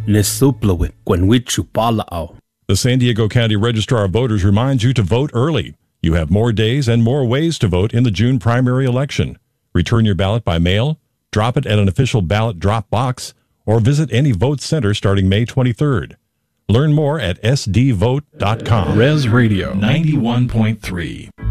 Nesuplowe, Gwenwichupalao. The San Diego County Registrar of Voters reminds you to vote early. You have more days and more ways to vote in the June primary election. Return your ballot by mail, drop it at an official ballot drop box, or visit any vote center starting May 23rd. Learn more at sdvote.com. Res Radio 91.3.